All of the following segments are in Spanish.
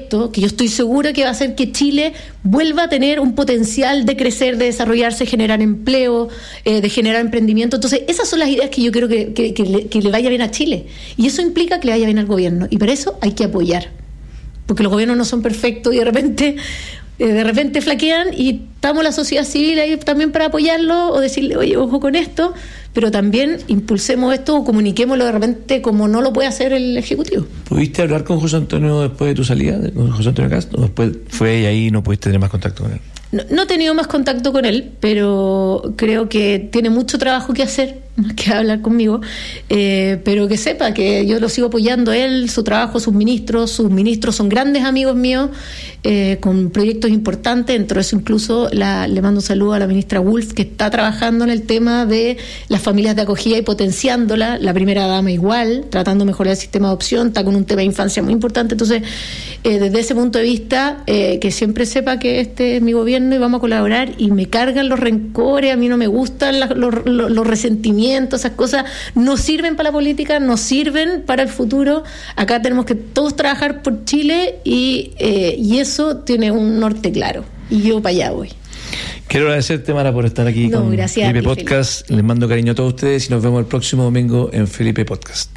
proyecto que yo estoy segura que va a hacer que Chile vuelva a tener un potencial de crecer, de desarrollarse, generar empleo, de generar emprendimiento. Entonces, esas son las ideas que yo quiero que le vaya bien a Chile. Y eso implica que le vaya bien al gobierno. Y para eso hay que apoyar. Porque los gobiernos no son perfectos y de repente flaquean, y estamos la sociedad civil ahí también para apoyarlo o decirle, oye, ojo con esto, pero también impulsemos esto o comuniquémoslo de repente como no lo puede hacer el Ejecutivo. ¿Pudiste hablar con José Antonio después de tu salida, con José Antonio Cast, o después fue y ahí no pudiste tener más contacto con él? No he tenido más contacto con él, pero creo que tiene mucho trabajo que hacer, más que hablar conmigo, pero que sepa que yo lo sigo apoyando a él, su trabajo, sus ministros son grandes amigos míos, con proyectos importantes. Dentro de eso incluso le mando un saludo a la ministra Wolf, que está trabajando en el tema de las familias de acogida y potenciándola, la primera dama igual, tratando de mejorar el sistema de adopción, está con un tema de infancia muy importante. Entonces, desde ese punto de vista, que siempre sepa que este es mi gobierno y vamos a colaborar, y me cargan los rencores, a mí no me gustan los resentimientos, esas cosas no sirven para la política, no sirven para el futuro. Acá tenemos que todos trabajar por Chile y eso tiene un norte claro, y yo para allá voy. Quiero agradecerte, Mara, por estar aquí con Felipe Podcast. Les mando cariño a todos ustedes y nos vemos el próximo domingo en Felipe Podcast.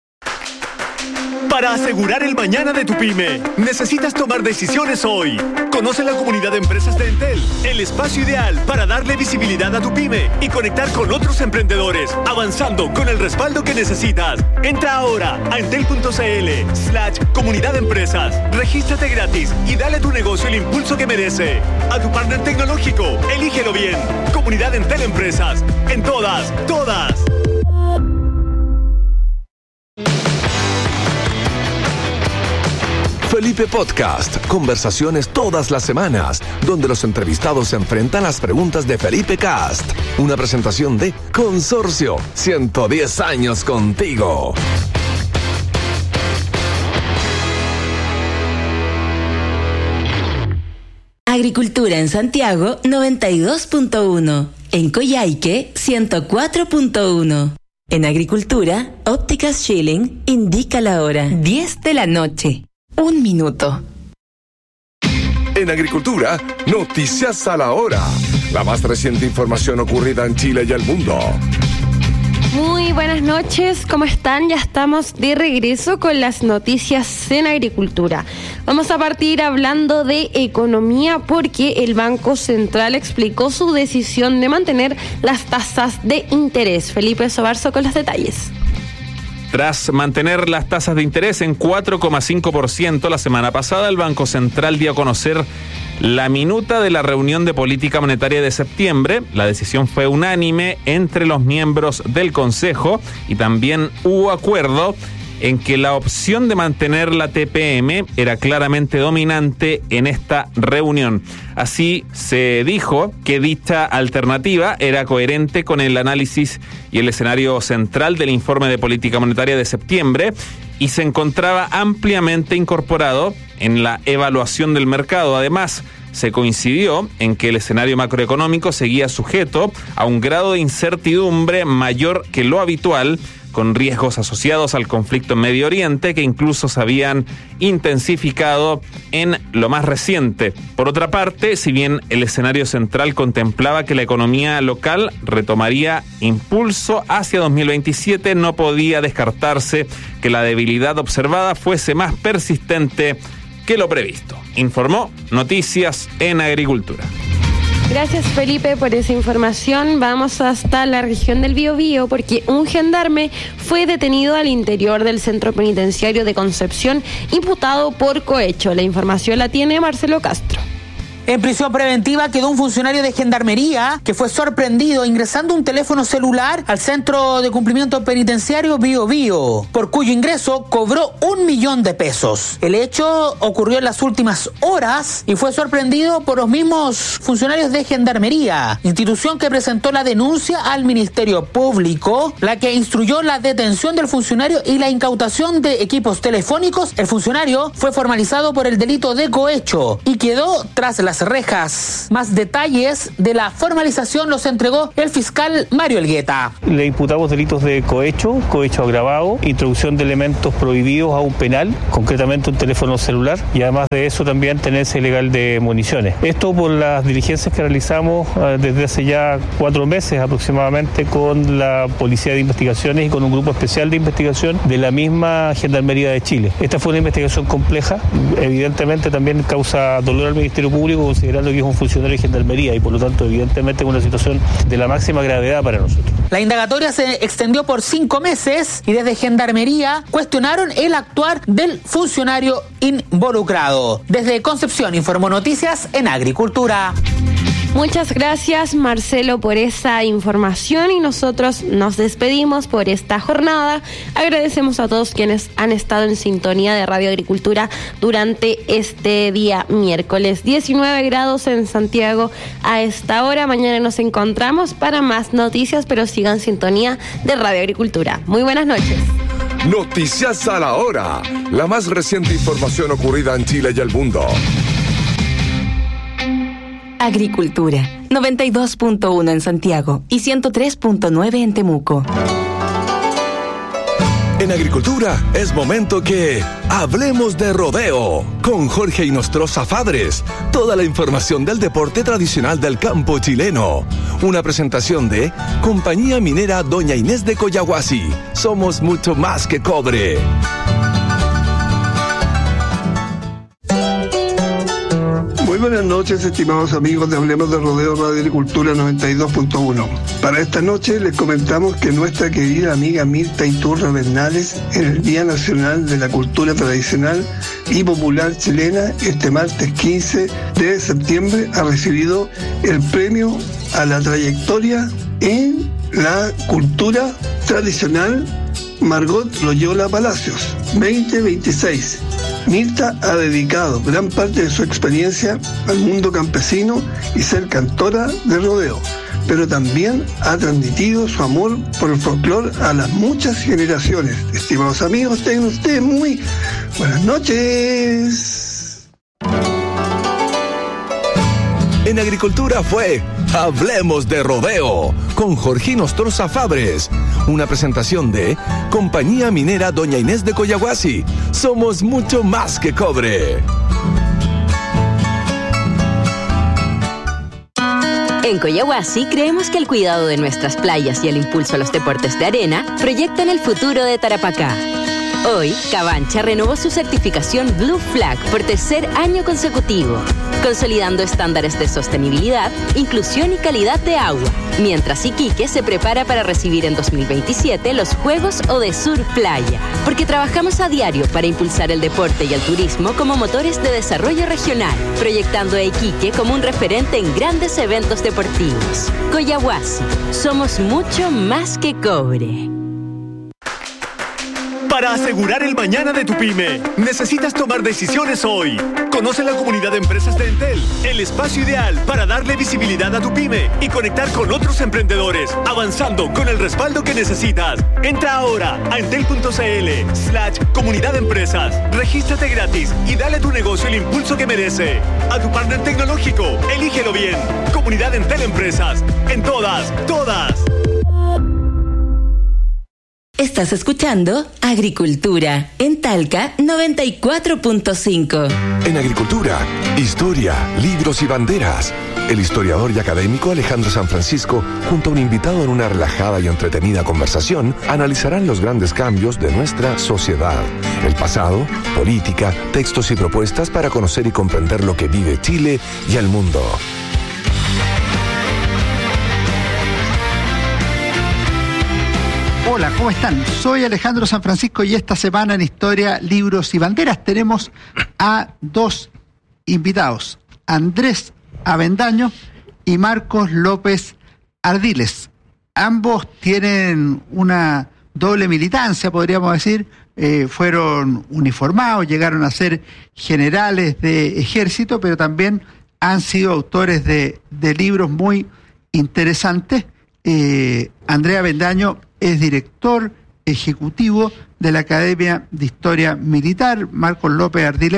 Para asegurar el mañana de tu pyme, necesitas tomar decisiones hoy. Conoce la comunidad de empresas de Entel, el espacio ideal para darle visibilidad a tu pyme y conectar con otros emprendedores, avanzando con el respaldo que necesitas. Entra ahora a entel.cl/comunidad de empresas, regístrate gratis y dale a tu negocio el impulso que merece. A tu partner tecnológico, elígelo bien. Comunidad Entel Empresas, en todas. Felipe Podcast, conversaciones todas las semanas, donde los entrevistados se enfrentan a las preguntas de Felipe Cast. Una presentación de Consorcio, 110 años contigo. Agricultura en Santiago, 92.1. En Coyhaique, 104.1. En Agricultura, Ópticas Schilling indica la hora. 10 de la noche. 1 minuto. En Agricultura, noticias a la hora. La más reciente información ocurrida en Chile y el mundo. Muy buenas noches, ¿cómo están? Ya estamos de regreso con las noticias en Agricultura. Vamos a partir hablando de economía, porque el Banco Central explicó su decisión de mantener las tasas de interés. Felipe Sobarzo con los detalles. Tras mantener las tasas de interés en 4,5% la semana pasada, el Banco Central dio a conocer la minuta de la reunión de política monetaria de septiembre. La decisión fue unánime entre los miembros del Consejo y también hubo acuerdo en que la opción de mantener la TPM era claramente dominante en esta reunión. Así se dijo que dicha alternativa era coherente con el análisis y el escenario central del informe de política monetaria de septiembre y se encontraba ampliamente incorporado en la evaluación del mercado. Además, se coincidió en que el escenario macroeconómico seguía sujeto a un grado de incertidumbre mayor que lo habitual, con riesgos asociados al conflicto en Medio Oriente que incluso se habían intensificado en lo más reciente. Por otra parte, si bien el escenario central contemplaba que la economía local retomaría impulso hacia 2027, no podía descartarse que la debilidad observada fuese más persistente que lo previsto. Informó Noticias en Agricultura. Gracias, Felipe, por esa información. Vamos hasta la región del Biobío, porque un gendarme fue detenido al interior del centro penitenciario de Concepción, imputado por cohecho. La información la tiene Marcelo Castro. En prisión preventiva quedó un funcionario de gendarmería que fue sorprendido ingresando un teléfono celular al centro de cumplimiento penitenciario Biobío, por cuyo ingreso cobró 1 millón de pesos. El hecho ocurrió en las últimas horas y fue sorprendido por los mismos funcionarios de gendarmería, institución que presentó la denuncia al Ministerio Público, la que instruyó la detención del funcionario y la incautación de equipos telefónicos. El funcionario fue formalizado por el delito de cohecho y quedó tras las las rejas. Más detalles de la formalización los entregó el fiscal Mario Elgueta. Le imputamos delitos de cohecho agravado, introducción de elementos prohibidos a un penal, concretamente un teléfono celular, y además de eso también tenencia ilegal de municiones. Esto por las diligencias que realizamos desde hace ya 4 meses aproximadamente con la Policía de Investigaciones y con un grupo especial de investigación de la misma Gendarmería de Chile. Esta fue una investigación compleja, evidentemente también causa dolor al Ministerio Público considerando que es un funcionario de Gendarmería y por lo tanto evidentemente es una situación de la máxima gravedad para nosotros. La indagatoria se extendió por 5 meses y desde Gendarmería cuestionaron el actuar del funcionario involucrado. Desde Concepción informó Noticias en Agricultura. Muchas gracias, Marcelo, por esa información y nosotros nos despedimos por esta jornada. Agradecemos a todos quienes han estado en sintonía de Radio Agricultura durante este día miércoles. 19 grados en Santiago a esta hora. Mañana nos encontramos para más noticias, pero sigan en sintonía de Radio Agricultura. Muy buenas noches. Noticias a la hora. La más reciente información ocurrida en Chile y el mundo. Agricultura, 92.1 en Santiago y 103.9 en Temuco. En Agricultura es momento que hablemos de rodeo con Jorge Inostroza Fadres. Toda la información del deporte tradicional del campo chileno. Una presentación de Compañía Minera Doña Inés de Collahuasi. Somos mucho más que cobre. Muy buenas noches, estimados amigos de Hablemos de Rodeo Radio Agricultura 92.1. Para esta noche les comentamos que nuestra querida amiga Mirta Iturra Bernales, en el Día Nacional de la Cultura Tradicional y Popular Chilena, este martes 15 de septiembre, ha recibido el premio a la trayectoria en la cultura tradicional Margot Loyola Palacios 2026. Mirta ha dedicado gran parte de su experiencia al mundo campesino y ser cantora de rodeo, pero también ha transmitido su amor por el folclore a las muchas generaciones. Estimados amigos, tengan ustedes muy buenas noches. En Agricultura fue Hablemos de Rodeo con Jorge Inostroza Fabres. Una presentación de Compañía Minera Doña Inés de Collahuasi. Somos mucho más que cobre. En Collahuasi creemos que el cuidado de nuestras playas y el impulso a los deportes de arena proyectan el futuro de Tarapacá. Hoy, Cabancha renovó su certificación Blue Flag por 3er año consecutivo, consolidando estándares de sostenibilidad, inclusión y calidad de agua, mientras Iquique se prepara para recibir en 2027 los Juegos Odesur Playa, porque trabajamos a diario para impulsar el deporte y el turismo como motores de desarrollo regional, proyectando a Iquique como un referente en grandes eventos deportivos. Collahuasi, somos mucho más que cobre. Para asegurar el mañana de tu pyme, necesitas tomar decisiones hoy. Conoce la comunidad de empresas de Entel, el espacio ideal para darle visibilidad a tu pyme y conectar con otros emprendedores, avanzando con el respaldo que necesitas. Entra ahora a entel.cl/comunidad de empresas, regístrate gratis y dale a tu negocio el impulso que merece. A tu partner tecnológico, elígelo bien. Comunidad Entel Empresas, en todas. Estás escuchando Agricultura en Talca 94.5. En Agricultura, historia, libros y banderas. El historiador y académico Alejandro San Francisco, junto a un invitado en una relajada y entretenida conversación, analizarán los grandes cambios de nuestra sociedad. El pasado, política, textos y propuestas para conocer y comprender lo que vive Chile y el mundo. Hola, ¿cómo están? Soy Alejandro San Francisco y esta semana en Historia, Libros y Banderas tenemos a 2 invitados, Andrés Avendaño y Marcos López Ardiles. Ambos tienen una doble militancia, podríamos decir. Fueron uniformados, llegaron a ser generales de ejército, pero también han sido autores de libros muy interesantes. Andrés Avendaño es director ejecutivo de la Academia de Historia Militar. Marcos López Ardiles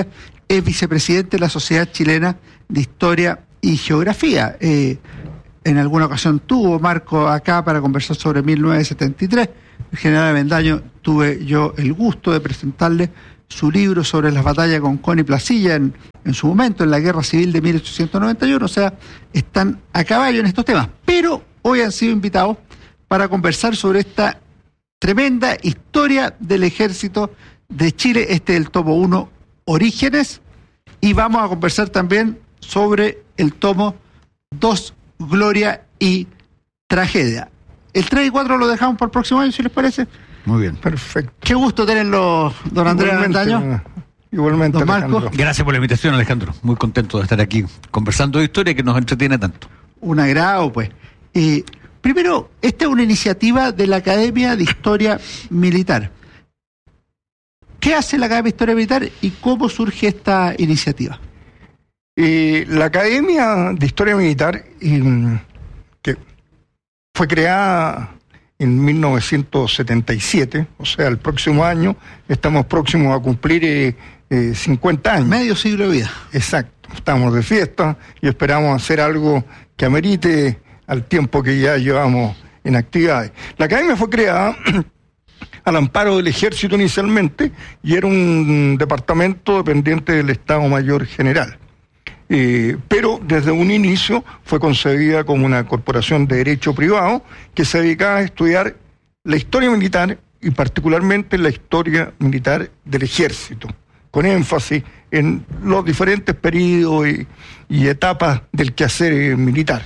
es vicepresidente de la Sociedad Chilena de Historia y Geografía. En alguna ocasión tuvo Marco acá para conversar sobre 1973. El general Avendaño, tuve yo el gusto de presentarle su libro sobre las batallas con Con y Placilla en su momento, en la Guerra Civil de 1891. O sea, están a caballo en estos temas. Pero hoy han sido invitados para conversar sobre esta tremenda historia del Ejército de Chile. Este es el tomo 1, Orígenes. Y vamos a conversar también sobre el tomo 2, Gloria y Tragedia. El 3 y 4 lo dejamos para el próximo año, si les parece. Muy bien. Perfecto. Qué gusto tenerlo, don Andrés Avendaño. Igualmente, don Marco. Alejandro. Gracias por la invitación, Alejandro. Muy contento de estar aquí conversando de historia que nos entretiene tanto. Un agrado, pues. Primero, esta es una iniciativa de la Academia de Historia Militar. ¿Qué hace la Academia de Historia Militar y cómo surge esta iniciativa? La Academia de Historia Militar, que fue creada en 1977, o sea, el próximo año estamos próximos a cumplir 50 años. Medio siglo de vida. Exacto, estamos de fiesta y esperamos hacer algo que amerite al tiempo que ya llevamos en actividades. La Academia fue creada al amparo del Ejército inicialmente y era un departamento dependiente del Estado Mayor General. Pero desde un inicio fue concebida como una corporación de derecho privado que se dedicaba a estudiar la historia militar y particularmente la historia militar del Ejército, con énfasis en los diferentes periodos y etapas del quehacer militar.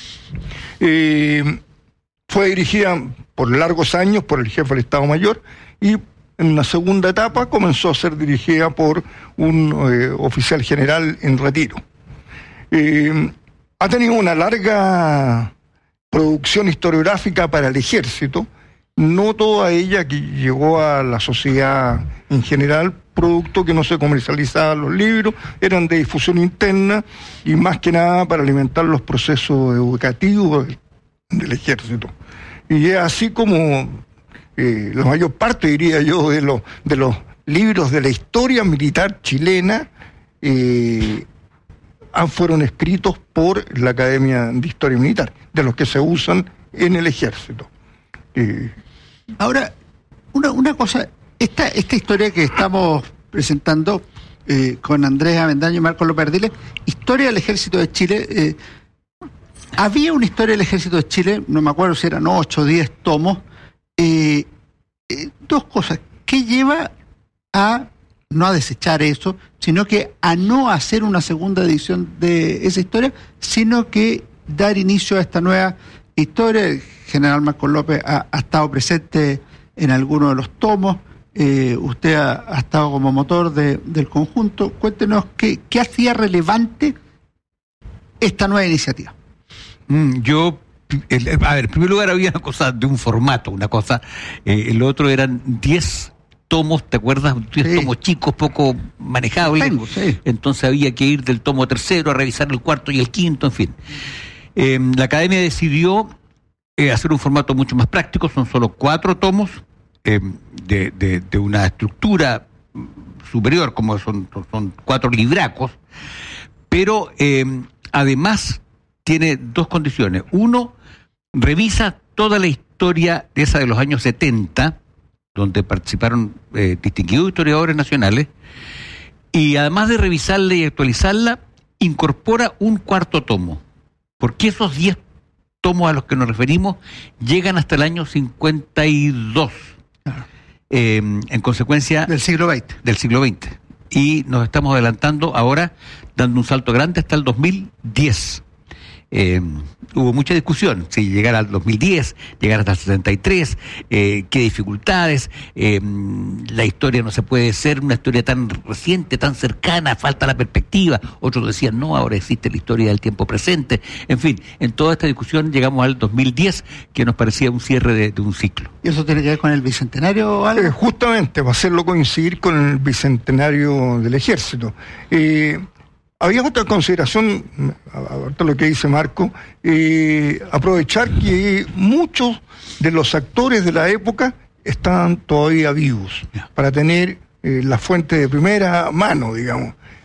Fue dirigida por largos años por el jefe del Estado Mayor y en la segunda etapa comenzó a ser dirigida por un oficial general en retiro. Ha tenido una larga producción historiográfica para el Ejército, no toda ella que llegó a la sociedad en general, producto que no se comercializaban los libros, eran de difusión interna y más que nada para alimentar los procesos educativos del Ejército. Y es así como la mayor parte, diría yo, de los libros de la historia militar chilena fueron escritos por la Academia de Historia Militar, de los que se usan en el Ejército. Ahora, una cosa, esta historia que estamos presentando con Andrés Avendaño y Marco López Ardiles, historia del Ejército de Chile, había una historia del Ejército de Chile, no me acuerdo si eran 8 o 10 tomos. Dos cosas, ¿qué lleva a no a desechar eso, sino que a no hacer una segunda edición de esa historia, sino que dar inicio a esta nueva historia? El general Marco López ha estado presente en algunos de los tomos, usted ha estado como motor del conjunto. Cuéntenos qué hacía relevante esta nueva iniciativa. En primer lugar había una cosa de un formato, el otro eran 10 tomos, ¿te acuerdas? 10 tomos chicos, poco manejables. Entonces había que ir del tomo tercero a revisar el cuarto y el quinto, en fin. La Academia decidió hacer un formato mucho más práctico, son solo 4 tomos de una estructura superior, como son 4 libracos, pero además tiene 2 condiciones. Uno, revisa toda la historia esa de los años 70, donde participaron distinguidos historiadores nacionales, y además de revisarla y actualizarla, incorpora un 4º tomo, porque esos 10 tomos a los que nos referimos llegan hasta el año 52, en consecuencia del siglo XX. Y nos estamos adelantando ahora, dando un salto grande hasta el 2010. Hubo mucha discusión, si llegar al 2010, llegar hasta el 73, qué dificultades, la historia no se puede ser una historia tan reciente, tan cercana, falta la perspectiva. Otros decían, no, ahora existe la historia del tiempo presente. En fin, en toda esta discusión llegamos al 2010, que nos parecía un cierre de un ciclo. ¿Y eso tiene que ver con el Bicentenario? Justamente, para hacerlo coincidir con el Bicentenario del Ejército. Había otra consideración, ahorita lo que dice Marco, aprovechar que muchos de los actores de la época estaban todavía vivos, para tener la fuente de primera mano, digamos.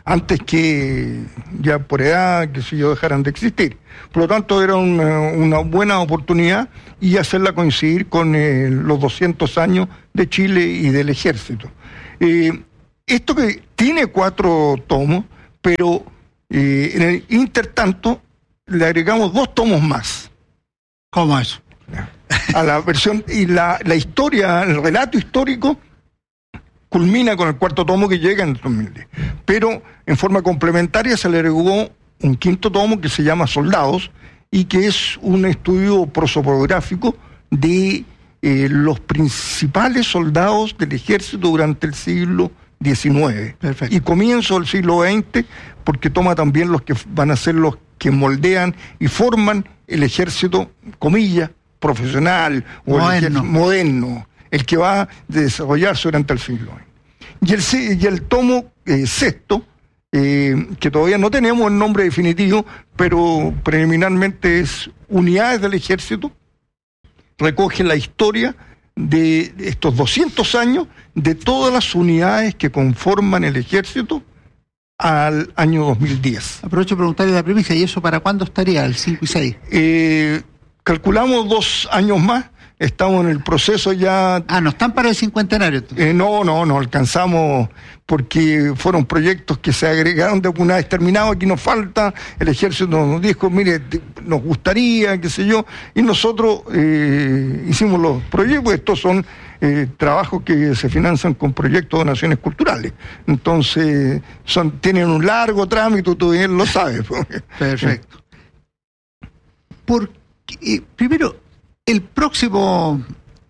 antes que ya por edad, que si yo, dejaran de existir. Por lo tanto, era una buena oportunidad y hacerla coincidir con los 200 años de Chile y del Ejército. Esto que tiene 4 tomos, pero en el intertanto le agregamos 2 tomos más. ¿Cómo eso? A la versión, y la historia, el relato histórico culmina con el 4º tomo que llega en el 2010. Pero en forma complementaria se le agregó un 5º tomo que se llama Soldados y que es un estudio prosopográfico de los principales soldados del ejército durante el siglo XIX. Perfecto. Y comienzo del siglo XX, porque toma también los que van a ser los que moldean y forman el ejército, comillas, profesional o moderno, el que va a desarrollarse durante el siglo XX. Y el tomo 6º, que todavía no tenemos el nombre definitivo, pero preliminarmente es Unidades del Ejército, recoge la historia de estos 200 años de todas las unidades que conforman el ejército al año 2010. Aprovecho para preguntarle la primicia, ¿y eso para cuándo estaría, el 5 y 6? Calculamos 2 años más, estamos en el proceso ya... ¿no están para el cincuentenario? No alcanzamos, porque fueron proyectos que se agregaron de una vez terminado, aquí nos falta, el ejército nos dijo, mire, nos gustaría, qué sé yo, y nosotros hicimos los proyectos. Estos son trabajos que se financian con proyectos de donaciones culturales, entonces tienen un largo trámite, tú bien lo sabes. Perfecto. Primero, el próximo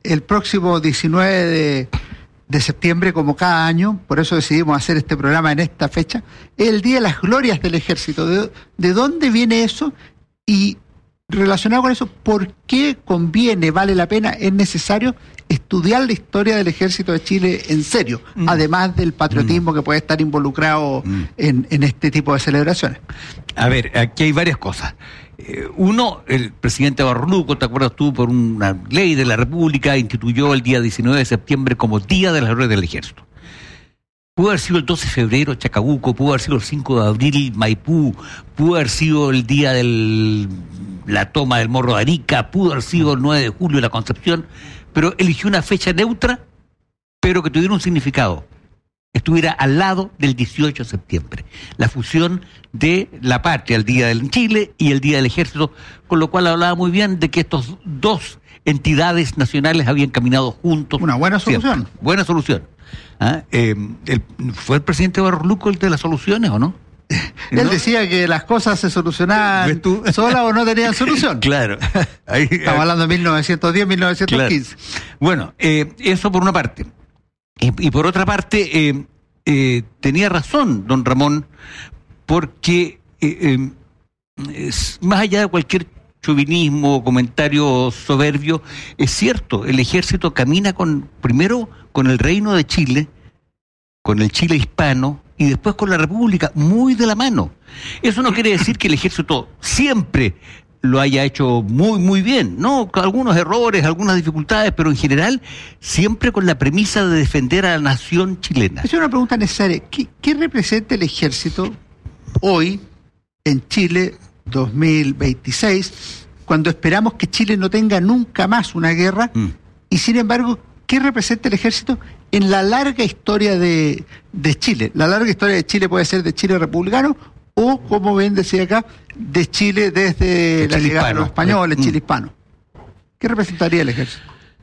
19 de septiembre, como cada año, por eso decidimos hacer este programa en esta fecha, es el Día de las Glorias del Ejército. ¿De dónde viene eso? Y relacionado con eso, ¿por qué conviene, vale la pena, es necesario estudiar la historia del Ejército de Chile en serio, además del patriotismo que puede estar involucrado en este tipo de celebraciones? A ver, aquí hay varias cosas. Uno, el presidente Barros Luco, ¿te acuerdas tú? Por una ley de la República instituyó el día 19 de septiembre como Día de las Glorias del Ejército. Pudo haber sido el 12 de febrero Chacabuco, pudo haber sido el 5 de abril Maipú, pudo haber sido el día de la toma del Morro de Arica, pudo haber sido el 9 de julio la Concepción, pero eligió una fecha neutra, pero que tuviera un significado. Estuviera al lado del 18 de septiembre. La fusión de la patria, el Día del Chile y el Día del Ejército, con lo cual hablaba muy bien de que estos 2 entidades nacionales habían caminado juntos. Una buena solución. Siempre. Buena solución. ¿Fue el presidente Barros Luco el de las soluciones o no? Él decía que las cosas se solucionaban solas o no tenían solución. Claro. Estamos hablando de 1910, 1915. Claro. Bueno, eso por una parte. Y por otra parte, tenía razón don Ramón, porque más allá de cualquier chauvinismo o comentario soberbio, es cierto, el ejército camina primero con el Reino de Chile, con el Chile hispano, y después con la República, muy de la mano. Eso no quiere decir que el ejército siempre lo haya hecho muy, muy bien, ¿no? Con algunos errores, algunas dificultades, pero en general siempre con la premisa de defender a la nación chilena. Es una pregunta necesaria. ¿Qué representa el ejército hoy en Chile 2026, cuando esperamos que Chile no tenga nunca más una guerra? Y sin embargo, ¿qué representa el ejército en la larga historia de Chile? La larga historia de Chile puede ser de Chile republicano o, como bien decía acá, de Chile desde la llegada de los españoles, Chile hispano. ¿Qué representaría el ejército?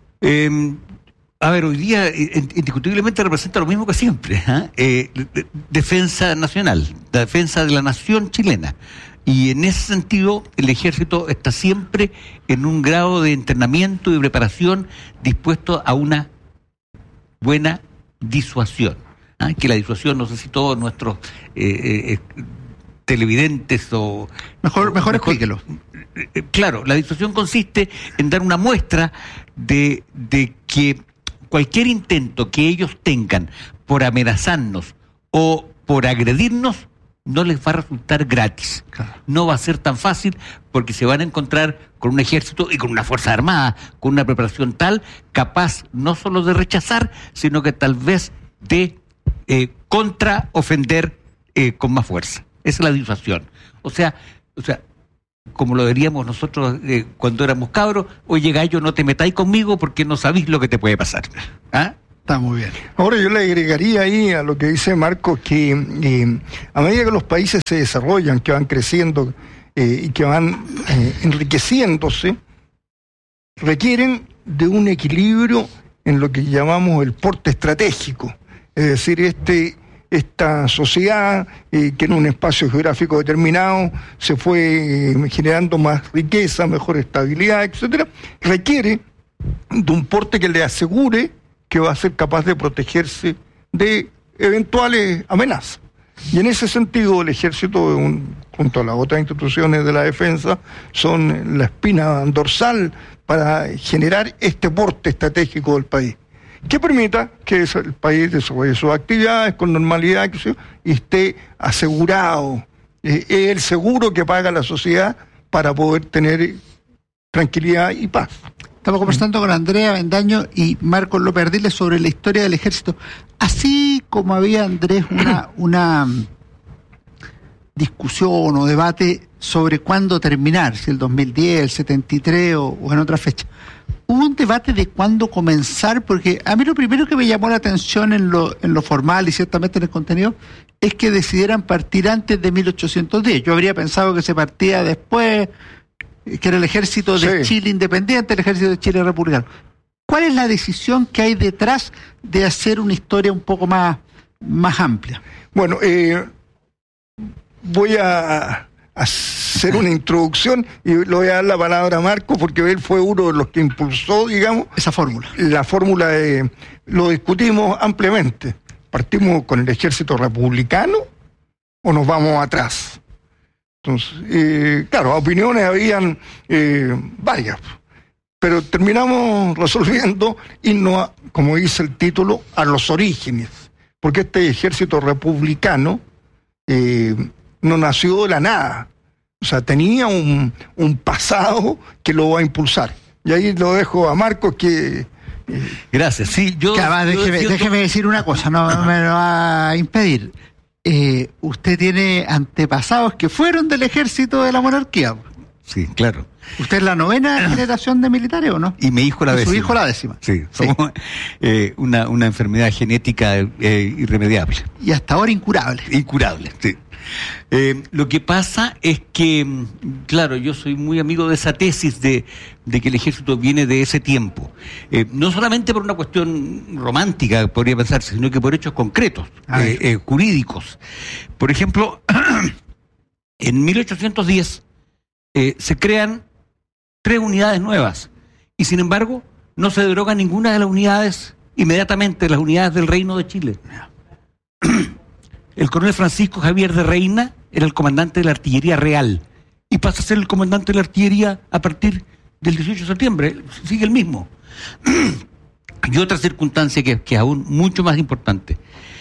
A ver, hoy día indiscutiblemente representa lo mismo que siempre, defensa nacional, la defensa de la nación chilena. Y en ese sentido, el ejército está siempre en un grado de entrenamiento y preparación dispuesto a una buena disuasión. Que la disuasión, no sé si todos nuestros televidentes o... Mejor explíquelo. Claro, la disuasión consiste en dar una muestra de que cualquier intento que ellos tengan por amenazarnos o por agredirnos no les va a resultar gratis. Claro. No va a ser tan fácil porque se van a encontrar con un ejército y con una fuerza armada, con una preparación tal, capaz no solo de rechazar, sino que tal vez de contraofender con más fuerza. Esa es la disuasión. O sea, como lo diríamos nosotros cuando éramos cabros, oye gallo, no te metáis conmigo porque no sabéis lo que te puede pasar. ¿Ah? Está muy bien. Ahora yo le agregaría ahí a lo que dice Marcos que a medida que los países se desarrollan, que van creciendo y que van enriqueciéndose, requieren de un equilibrio en lo que llamamos el porte estratégico. Es decir, esta sociedad que en un espacio geográfico determinado se fue generando más riqueza, mejor estabilidad, etcétera, requiere de un porte que le asegure que va a ser capaz de protegerse de eventuales amenazas. Y en ese sentido el ejército, junto a las otras instituciones de la defensa, son la espina dorsal para generar este porte estratégico del país, que permita que el país desarrolle sus actividades con normalidad y esté asegurado. Es el seguro que paga la sociedad para poder tener tranquilidad y paz. Estamos conversando con Andrea Avendaño y Marcos López Ardiles sobre la historia del ejército. Así como había, Andrés, una discusión o debate sobre cuándo terminar, si el 2010, el 73 o en otra fecha, hubo un debate de cuándo comenzar, porque a mí lo primero que me llamó la atención en lo formal y ciertamente en el contenido es que decidieran partir antes de 1810. Yo habría pensado que se partía después, que era el ejército de Chile independiente, el ejército de Chile republicano. ¿Cuál es la decisión que hay detrás de hacer una historia un poco más amplia? Bueno, voy a hacer una introducción y le voy a dar la palabra a Marco porque él fue uno de los que impulsó, digamos, esa fórmula. La fórmula lo discutimos ampliamente. ¿Partimos con el ejército republicano o nos vamos atrás? Entonces, claro, opiniones habían varias, pero terminamos resolviendo irnos, como dice el título, a los orígenes, porque este ejército republicano no nació de la nada, o sea, tenía un pasado que lo va a impulsar. Y ahí lo dejo a Marcos que... Gracias, sí, déjeme decir una cosa, no me lo va a impedir. Usted tiene antepasados que fueron del ejército de la monarquía. Sí, claro. ¿Usted es la 9ª generación de militares o no? Y mi hijo la 10ª. Su hijo la 10ª. Sí, somos una enfermedad genética irremediable. Y hasta ahora incurable. Incurable, sí. Lo que pasa es que, claro, yo soy muy amigo de esa tesis de que el ejército viene de ese tiempo. No solamente por una cuestión romántica, podría pensarse, sino que por hechos concretos, jurídicos. Por ejemplo, en 1810 se crean 3 unidades nuevas y, sin embargo, no se deroga ninguna de las unidades inmediatamente, las unidades del Reino de Chile. El coronel Francisco Javier de Reina era el comandante de la artillería real y pasa a ser el comandante de la artillería a partir del 18 de septiembre, sigue el mismo. Y otra circunstancia que es aún mucho más importante,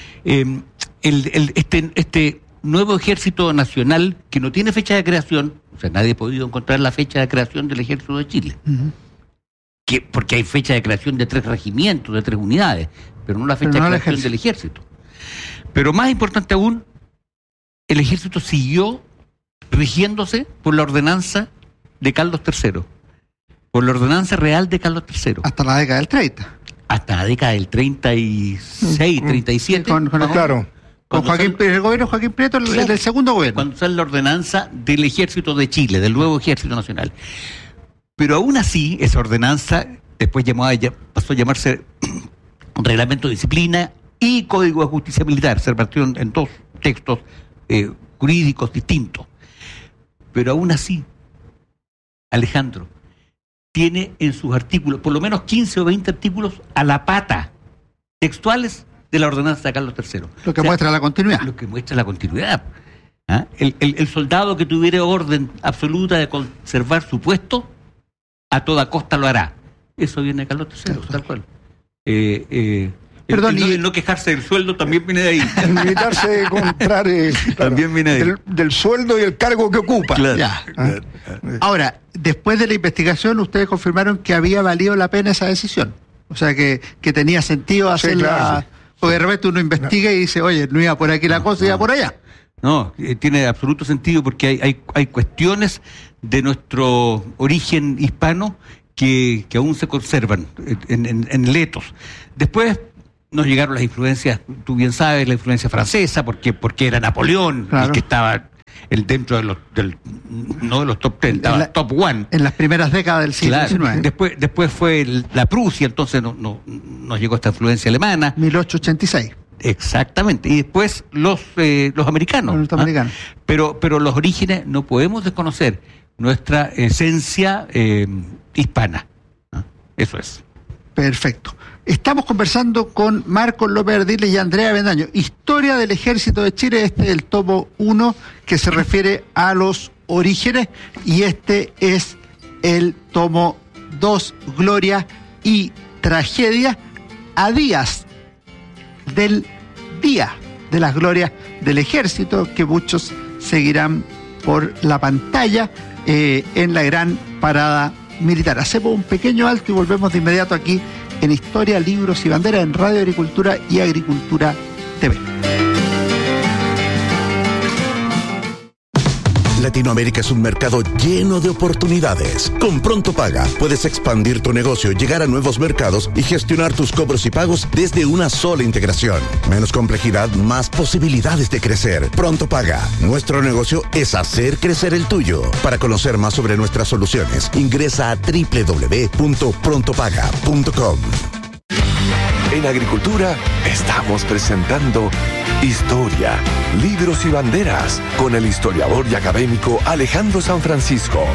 este nuevo ejército nacional que no tiene fecha de creación, o sea, nadie ha podido encontrar la fecha de creación del ejército de Chile, porque hay fecha de creación de 3 regimientos, de 3 unidades, pero no la fecha de creación del ejército. Pero más importante aún, el ejército siguió rigiéndose por la ordenanza de Carlos III, por la ordenanza real de Carlos III. Hasta la década del 30. Hasta la década del 36, 37. Claro. Con el gobierno Joaquín Prieto, el segundo gobierno. Cuando sale la ordenanza del ejército de Chile, del nuevo ejército nacional. Pero aún así, esa ordenanza después pasó a llamarse Reglamento de Disciplina y Código de Justicia Militar, se repartió en 2 textos jurídicos distintos. Pero aún así, Alejandro tiene en sus artículos, por lo menos 15 o 20 artículos a la pata, textuales de la ordenanza de Carlos III. Lo que muestra la continuidad. Lo que muestra la continuidad. ¿Ah? El soldado que tuviera orden absoluta de conservar su puesto, a toda costa lo hará. Eso viene de Carlos III, tal cual. Perdón, no quejarse del sueldo también viene de ahí. El militar se debe comprar también viene de ahí. Del sueldo y el cargo que ocupa. Claro. Ahora, después de la investigación, ustedes confirmaron que había valido la pena esa decisión. O sea, que tenía sentido hacerla. Claro. Porque de repente uno investiga y dice, oye, no iba por aquí la cosa, iba por allá. No, tiene absoluto sentido porque hay cuestiones de nuestro origen hispano que aún se conservan en letos. Después nos llegaron las influencias, tú bien sabes, la influencia francesa, porque era Napoleón, claro, el que estaba dentro de no de los top 10, estaba top 1. En las primeras décadas del siglo XIX. Después fue la Prusia, entonces nos llegó esta influencia alemana. 1886. Exactamente, y después los americanos. Los norteamericanos. Pero los orígenes no podemos desconocer nuestra esencia hispana. Eso es. Perfecto. Estamos conversando con Marcos López Ardiles y Andrea Avendaño. Historia del Ejército de Chile, este es el tomo 1 que se refiere a los orígenes, y este es el tomo 2, Gloria y Tragedia, a días del Día de las Glorias del Ejército, que muchos seguirán por la pantalla en la gran parada militar. Hacemos un pequeño alto y volvemos de inmediato aquí en Historia, Libros y Bandera en Radio Agricultura y Agricultura TV. Latinoamérica es un mercado lleno de oportunidades. Con Pronto Paga puedes expandir tu negocio, llegar a nuevos mercados y gestionar tus cobros y pagos desde una sola integración. Menos complejidad, más posibilidades de crecer. Pronto Paga. Nuestro negocio es hacer crecer el tuyo. Para conocer más sobre nuestras soluciones, ingresa a www.prontopaga.com. En Agricultura estamos presentando Historia, Libros y Banderas con el historiador y académico Alejandro San Francisco.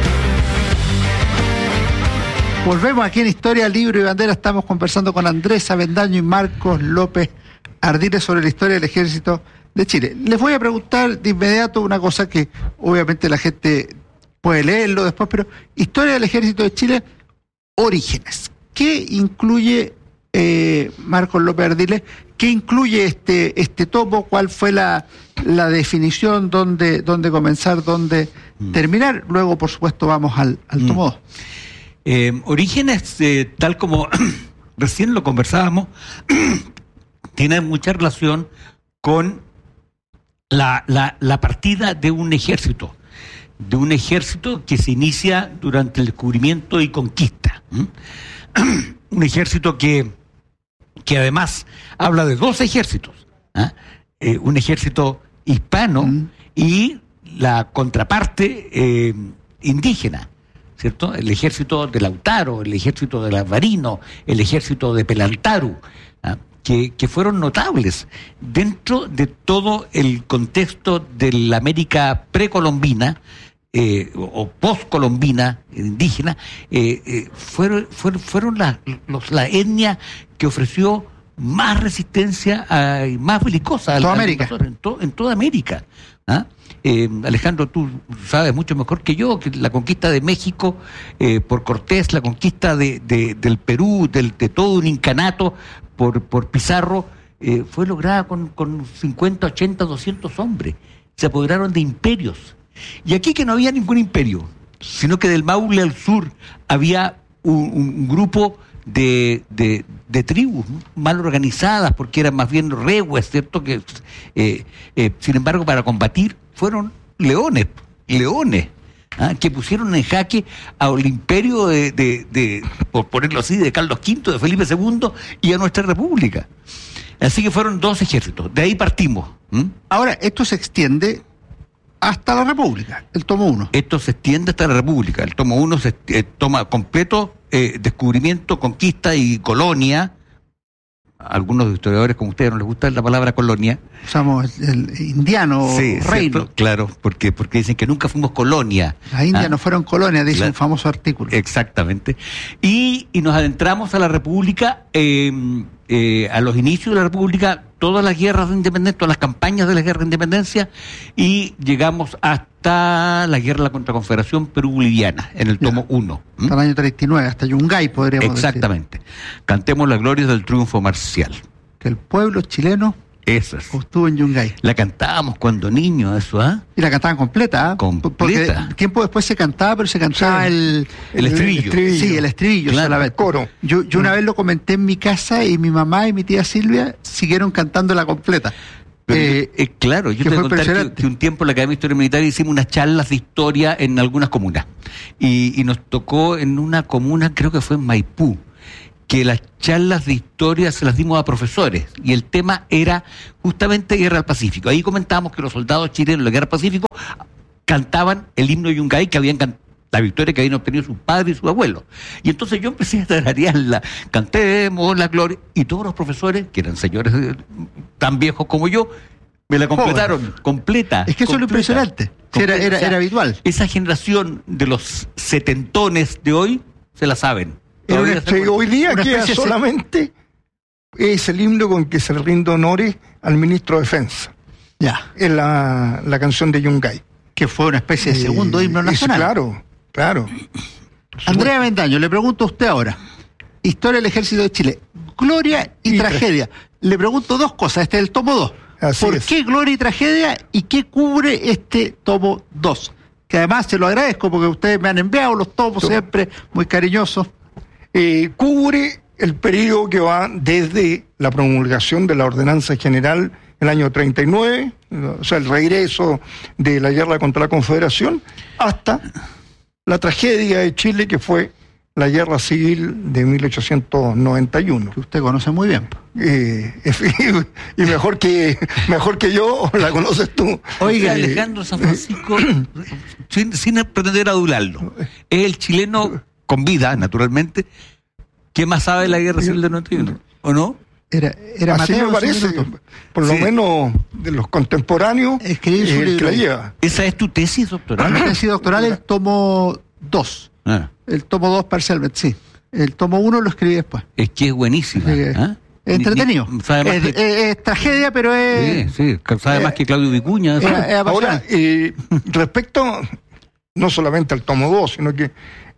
Volvemos aquí en Historia, Libro y Bandera. Estamos conversando con Andrés Avendaño y Marcos López Ardiles sobre la historia del Ejército de Chile. Les voy a preguntar de inmediato una cosa que obviamente la gente puede leerlo después, pero Historia del Ejército de Chile, orígenes. ¿Qué incluye, Marcos López Ardiles, qué incluye este tomo? ¿Cuál fue la definición? ¿Dónde comenzar? ¿Dónde terminar? Luego, por supuesto, vamos al tomo 2. Orígenes, tal como recién lo conversábamos, tiene mucha relación con la partida de un ejército que se inicia durante el descubrimiento y conquista. Un ejército que además habla de dos ejércitos, un ejército hispano y la contraparte indígena, ¿cierto? El ejército de Lautaro, el ejército de Alvarino, el ejército de Pelantaru, que fueron notables dentro de todo el contexto de la América precolombina o postcolombina indígena. Fueron la etnia que ofreció más resistencia y más belicosa en toda América. En toda América. Alejandro, tú sabes mucho mejor que yo que la conquista de México por Cortés, la conquista del Perú, de todo un incanato por Pizarro, fue lograda con 50, 80, 200 hombres. Se apoderaron de imperios. Y aquí que no había ningún imperio, sino que del Maule al sur había un grupo de tribus mal organizadas, porque eran más bien rehues, ¿cierto? Que sin embargo, para combatir fueron leones, que pusieron en jaque al imperio por ponerlo así, de Carlos V, de Felipe II y a nuestra república. Así que fueron dos ejércitos, de ahí partimos. Ahora, esto se extiende hasta la República, el tomo 1. Esto se extiende hasta la República. El tomo 1 se toma completo descubrimiento, conquista y colonia. A algunos historiadores como ustedes no les gusta la palabra colonia. Usamos el indiano, sí, reino. ¿Cierto? Claro, porque dicen que nunca fuimos colonia. Las Indias no fueron colonia, dice un famoso artículo. Exactamente. Y nos adentramos a la República, a los inicios de la República, todas las guerras de independencia, todas las campañas de la guerra de independencia, y llegamos hasta la guerra de la Contraconfederación Perú-Boliviana, en el tomo 1. Hasta el año 39, hasta Yungay, podríamos decir. Exactamente. Cantemos las glorias del triunfo marcial. Que el pueblo chileno estuvo en Yungay. La cantábamos cuando niños, eso, Y la cantaban completa, Completa. Porque tiempo después se cantaba, pero se cantaba el estribillo. Sí, el estribillo, claro, el coro. Yo una vez lo comenté en mi casa y mi mamá y mi tía Silvia siguieron cantando la completa. Claro, yo te voy a contar que un tiempo en la Academia de Historia Militar hicimos unas charlas de historia en algunas comunas. Y nos tocó en una comuna, creo que fue en Maipú, que las charlas de historia se las dimos a profesores. Y el tema era justamente Guerra del Pacífico. Ahí comentábamos que los soldados chilenos de la Guerra del Pacífico cantaban el himno Yungay que habían cantado, la victoria que habían obtenido sus padres y sus abuelos. Y entonces yo empecé a tararearla, cantemos la gloria, y todos los profesores, que eran señores tan viejos como yo, me la completaron, completa. Es que eso es lo impresionante, era habitual. Esa generación de los setentones de hoy, se la saben. Hoy día queda solamente es el himno con que se le rinde honores al ministro de Defensa. Ya. Es la canción de Yungay. Que fue una especie de segundo himno nacional. Claro. Andrea Bendaño, le pregunto a usted ahora. Historia del Ejército de Chile. Gloria y tragedia. Le pregunto dos cosas. Este es el tomo 2. ¿Por qué gloria y tragedia? ¿Y qué cubre este tomo 2? Que además se lo agradezco porque ustedes me han enviado los tomos siempre muy cariñosos. Cubre el periodo que va desde la promulgación de la Ordenanza General el año 39, o sea, el regreso de la guerra contra la Confederación, hasta la tragedia de Chile, que fue la guerra civil de 1891. Que usted conoce muy bien. Y mejor que yo, la conoces tú. Oiga, Alejandro San Francisco, sin pretender adularlo, es el chileno con vida, naturalmente, que más sabe de la guerra civil del 91, ¿o no? Era así Mateo, me parece, por lo menos de los contemporáneos, el que la lleva. ¿Esa es tu tesis doctoral? Mi tesis doctoral, el tomo 2. El tomo 2 parcialmente, sí. El tomo 1 lo escribí después. Es que es buenísima. Es entretenido. Es tragedia, pero es... Sí, sabe más que Claudio Vicuña. Ahora, respecto no solamente al tomo 2, sino que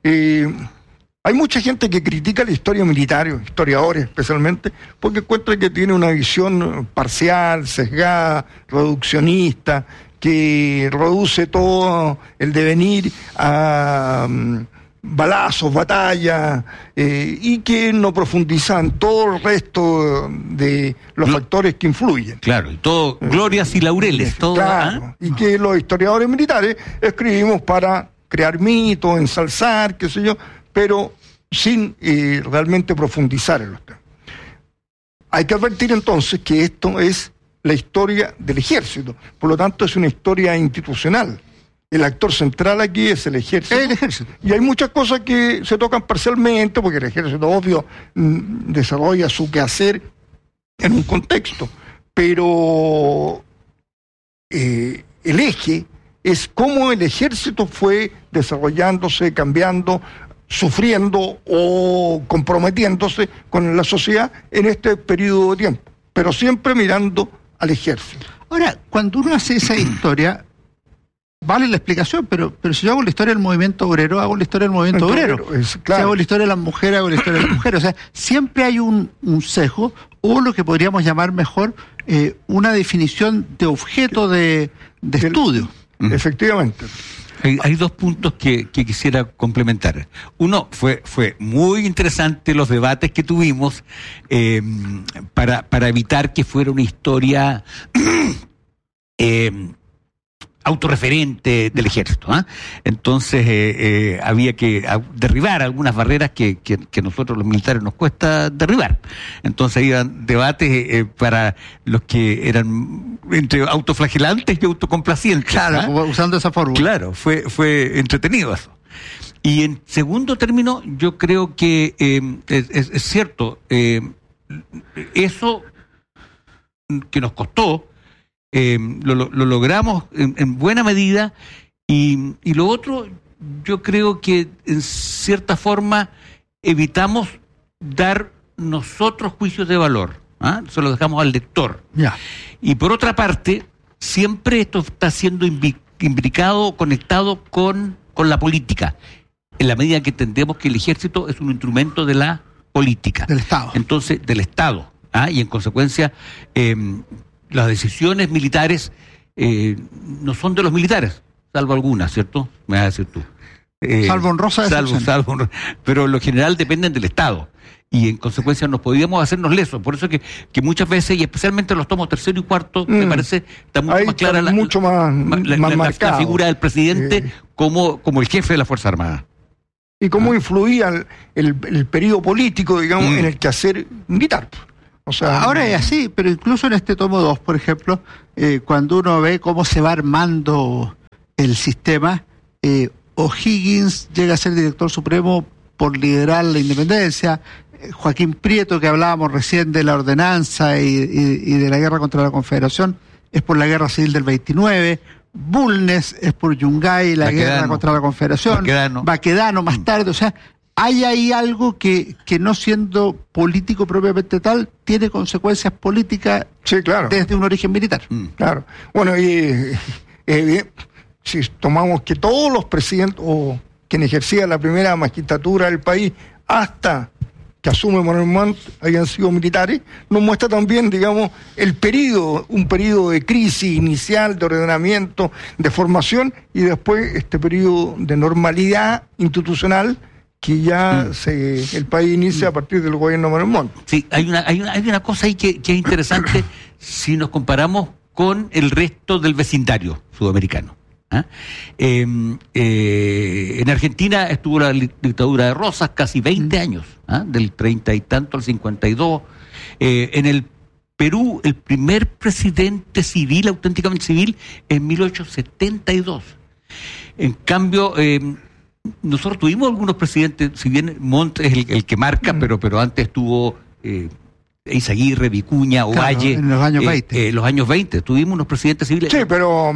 hay mucha gente que critica la historia militar, historiadores especialmente, porque encuentra que tiene una visión parcial, sesgada, reduccionista, que reduce todo el devenir a balazos, batallas, y que no profundiza en todo el resto de los factores que influyen. Claro, y todo, glorias y laureles. Todo, claro, y que los historiadores militares escribimos para crear mitos, ensalzar, qué sé yo, pero sin realmente profundizar en los temas. Hay que advertir entonces que esto es la historia del ejército, por lo tanto es una historia institucional. El actor central aquí es el ejército. Y hay muchas cosas que se tocan parcialmente, porque el ejército, obvio, desarrolla su quehacer en un contexto, pero el eje es cómo el ejército fue desarrollándose, cambiando, sufriendo o comprometiéndose con la sociedad en este periodo de tiempo, pero siempre mirando al ejército. Ahora, cuando uno hace esa historia, vale la explicación, pero si yo hago la historia del movimiento obrero, hago la historia del movimiento obrero. Claro. Si hago la historia de las mujeres, hago la historia de las mujeres. O sea, siempre hay un sesgo, o lo que podríamos llamar mejor, una definición de objeto de estudio. Efectivamente. Hay dos puntos que quisiera complementar. Uno, fue muy interesante los debates que tuvimos para evitar que fuera una historia autorreferente del ejército. Entonces había que derribar algunas barreras que nosotros los militares nos cuesta derribar. Entonces iban debates para los que eran entre autoflagelantes y autocomplacientes. Claro, usando esa fórmula. Claro, fue entretenido eso. Y en segundo término, yo creo que es cierto, eso que nos costó, lo logramos en buena medida, y lo otro, yo creo que en cierta forma evitamos dar nosotros juicios de valor, se lo dejamos al lector. Y por otra parte, siempre esto está siendo imbricado, conectado con la política, en la medida que entendemos que el ejército es un instrumento de la política. Del Estado. Entonces, del Estado. Y en consecuencia, las decisiones militares no son de los militares, salvo algunas, ¿cierto? Me vas a decir tú. salvo honrosa excepción. Pero en lo general dependen del Estado. Y en consecuencia nos podíamos hacernos lesos. Por eso que muchas veces, y especialmente en los tomos tercero y cuarto, me parece, está mucho más clara la figura del presidente como el jefe de la Fuerza Armada. Y cómo influía el periodo político, digamos, en el quehacer militar. O sea, ahora es así, pero incluso en este tomo 2, por ejemplo, cuando uno ve cómo se va armando el sistema, O'Higgins llega a ser director supremo por liderar la independencia. Joaquín Prieto, que hablábamos recién de la ordenanza y de la guerra contra la Confederación, es por la guerra civil del 29. Bulnes es por Yungay, la guerra contra la Confederación. Baquedano más tarde. O sea, hay ahí algo que no siendo político propiamente tal, tiene consecuencias políticas desde un origen militar. Claro. Bueno, y si tomamos que todos los presidentes o quien ejercía la primera magistratura del país hasta que asume Montt hayan sido militares, nos muestra también, digamos, un periodo de crisis inicial, de ordenamiento, de formación, y después este periodo de normalidad institucional que ya el país inicia a partir del gobierno de Montt. Sí, hay una cosa ahí que es interesante si nos comparamos con el resto del vecindario sudamericano. En Argentina estuvo la dictadura de Rosas casi 20 años, del 30 y tanto al 52. En el Perú, el primer presidente civil, auténticamente civil, en 1872. En cambio, nosotros tuvimos algunos presidentes, si bien Montt es el que marca, pero antes estuvo Eizaguirre, Vicuña, Ovalle. En los años 20. Los años 20 tuvimos unos presidentes civiles. Sí, pero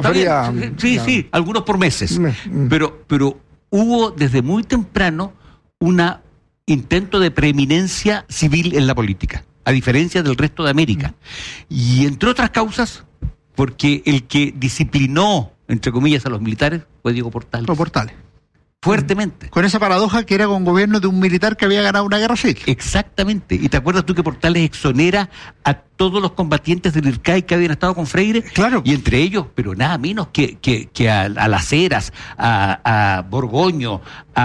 Sí, algunos por meses. Pero hubo desde muy temprano un intento de preeminencia civil en la política, a diferencia del resto de América. Y entre otras causas, porque el que disciplinó, entre comillas, a los militares fue Diego Portales. Fuertemente. Con esa paradoja que era con gobierno de un militar que había ganado una guerra civil. Exactamente. ¿Y te acuerdas tú que Portales exonera a todos los combatientes del IRCAI que habían estado con Freire? Claro. Y entre ellos, pero nada menos que a Las Heras, a Borgoño,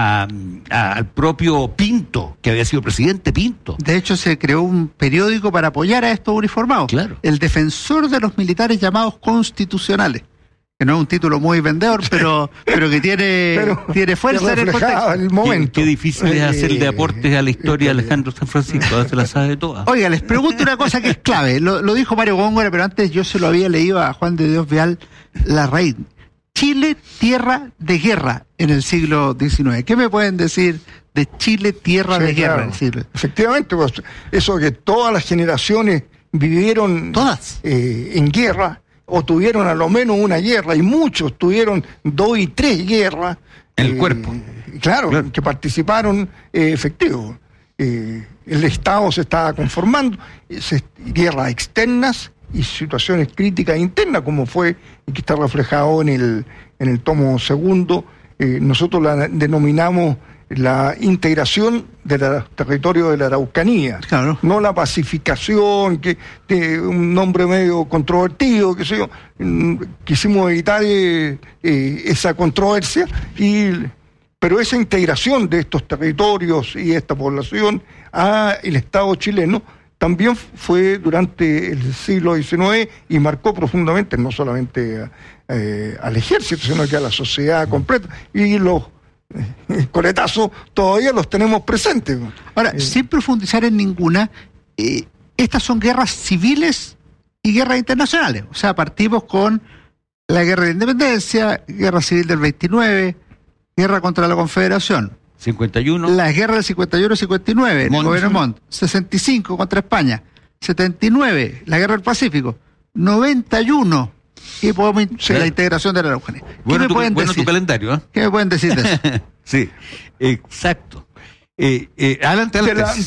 al propio Pinto, que había sido presidente Pinto. De hecho, se creó un periódico para apoyar a estos uniformados. Claro. El defensor de los militares llamados constitucionales. Que no es un título muy vendedor, pero que tiene fuerza en el contexto. El momento. Qué difícil es hacerle aportes a la historia de Alejandro San Francisco, ahora se la sabe toda. Oiga, les pregunto una cosa que es clave, lo dijo Mario Góngora, pero antes yo se lo había leído a Juan de Dios Vial Larraín. Chile, tierra de guerra en el siglo XIX. ¿Qué me pueden decir de Chile, tierra de guerra en el siglo XIX? Efectivamente, pues, eso que todas las generaciones vivieron en guerra, o tuvieron a lo menos una guerra, y muchos tuvieron 2 y 3 guerras. En el cuerpo. Claro, que participaron efectivo. El Estado se estaba conformando, guerras externas y situaciones críticas internas, como fue, y que está reflejado en el tomo segundo. Nosotros la denominamos la integración del territorio de la Araucanía, no la pacificación, que un nombre medio controvertido, qué sé yo. Quisimos evitar esa controversia, pero esa integración de estos territorios y esta población a el Estado chileno también fue durante el siglo XIX y marcó profundamente no solamente al ejército, sino que a la sociedad completa, y los coletazos todavía los tenemos presentes. Ahora, sin profundizar en ninguna, estas son guerras civiles y guerras internacionales. O sea, partimos con la guerra de independencia, guerra civil del 29, guerra contra la Confederación. 51. Las guerras del 51 y 59, el gobierno de Montt. 65 contra España. 79, la guerra del Pacífico. 91. Y podemos la integración de la Araucanía. ¿Qué me pueden decir? Tu calendario, ¿eh? ¿Qué me pueden decir de eso? Sí, exacto. Adelante.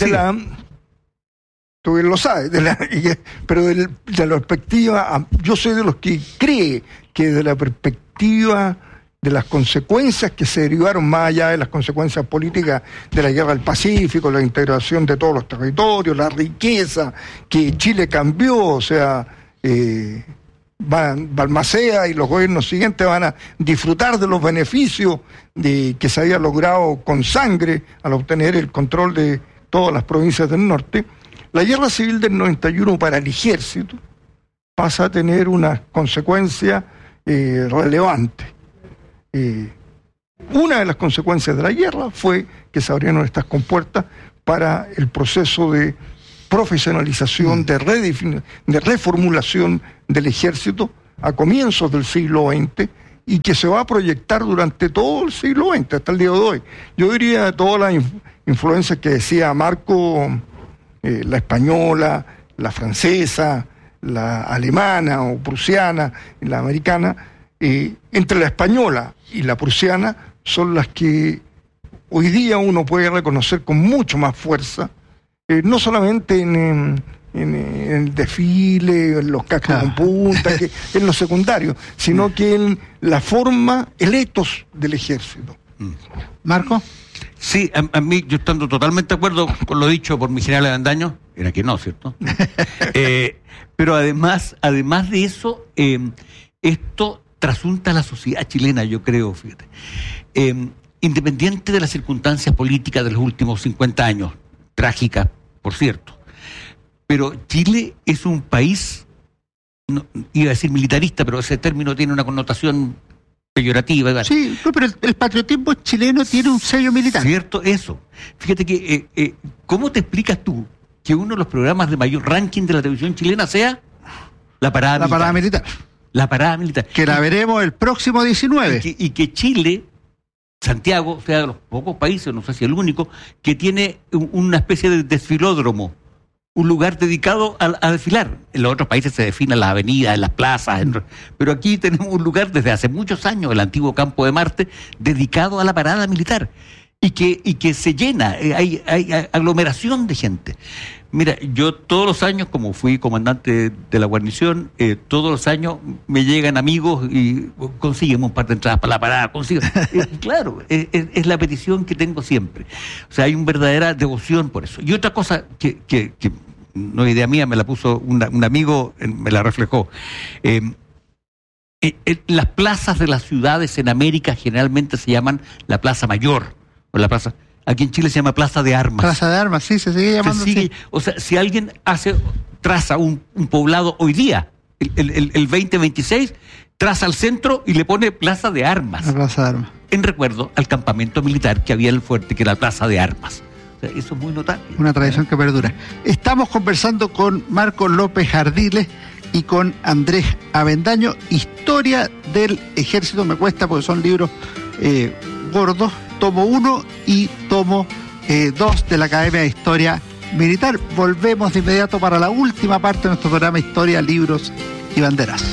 Tú bien lo sabes, pero de la perspectiva, yo soy de los que cree que de la perspectiva de las consecuencias que se derivaron más allá de las consecuencias políticas de la guerra del Pacífico, la integración de todos los territorios, la riqueza que Chile cambió, o sea, Balmaceda y los gobiernos siguientes van a disfrutar de los beneficios que se había logrado con sangre al obtener el control de todas las provincias del norte. La guerra civil del 91 para el ejército pasa a tener una consecuencia relevante. Una de las consecuencias de la guerra fue que se abrieron estas compuertas para el proceso de profesionalización, de reformulación del ejército a comienzos del siglo XX y que se va a proyectar durante todo el siglo XX, hasta el día de hoy. Yo diría todas las influencias que decía Marco, la española, la francesa, la alemana o prusiana, la americana, entre la española y la prusiana son las que hoy día uno puede reconocer con mucho más fuerza, no solamente en el desfile, en los cascos con punta, que en lo secundario, sino que en la forma, el ethos del ejército. ¿Marco? Sí, a mí, yo estando totalmente de acuerdo con lo dicho por mi general Avendaño, era que no, ¿cierto? Pero además de eso, esto trasunta a la sociedad chilena, yo creo, fíjate. Independiente de las circunstancias políticas de los últimos 50 años, trágicas, por cierto, pero Chile es un país, no, iba a decir militarista, pero ese término tiene una connotación peyorativa. ¿Verdad? Sí, pero el patriotismo chileno tiene un sello militar. Cierto, eso. Fíjate que, ¿cómo te explicas tú que uno de los programas de mayor ranking de la televisión chilena sea La Parada Militar? La Parada Militar. Que la veremos el próximo 19. Y que Chile, Santiago, sea de los pocos países, no sé si el único, que tiene una especie de desfilódromo, un lugar dedicado a desfilar. En los otros países se definen las avenidas, en las plazas, pero aquí tenemos un lugar desde hace muchos años, el antiguo Campo de Marte, dedicado a la parada militar. Y que se llena, hay aglomeración de gente. Mira, yo todos los años, como fui comandante de la guarnición, todos los años me llegan amigos y consiguen un par de entradas para la parada, claro, es la petición que tengo siempre. O sea, hay una verdadera devoción por eso. Y otra cosa que no es idea mía, me la puso un amigo, me la reflejó. Las plazas de las ciudades en América generalmente se llaman la Plaza Mayor, o la plaza... Aquí en Chile se llama Plaza de Armas. Plaza de Armas, sí, se sigue llamando así. O sea, si alguien traza un poblado hoy día, el 2026, traza al centro y le pone Plaza de Armas. La Plaza de Armas. En recuerdo al campamento militar que había en el fuerte, que era la Plaza de Armas. O sea, eso es muy notable. Una tradición que perdura. Estamos conversando con Marco López Ardiles y con Andrés Avendaño. Historia del Ejército, me cuesta porque son libros gordos. Tomo 1 y tomo 2 de la Academia de Historia Militar. Volvemos de inmediato para la última parte de nuestro programa Historia, Libros y Banderas.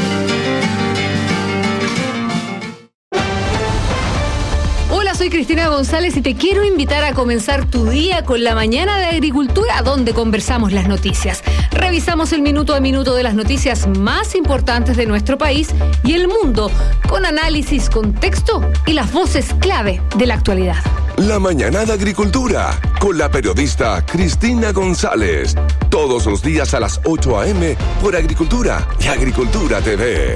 Soy Cristina González y te quiero invitar a comenzar tu día con la Mañana de Agricultura, donde conversamos las noticias. Revisamos el minuto a minuto de las noticias más importantes de nuestro país y el mundo, con análisis, contexto y las voces clave de la actualidad. La Mañana de Agricultura, con la periodista Cristina González. Todos los días a las 8 a.m. por Agricultura y Agricultura TV.